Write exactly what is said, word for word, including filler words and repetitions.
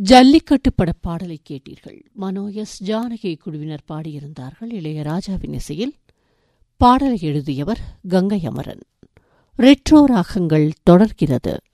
ஜல்லிக்கட்டு பட பாடலை கேட்டீர்கள். மனோ எஸ் ஜானகி குழுவினர் பாடியிருந்தார்கள். இளையராஜாவின் இசையில் பாடலை எழுதியவர் கங்கை அமரன். ரெட்ரோ ராகங்கள் தொடர்கிறது.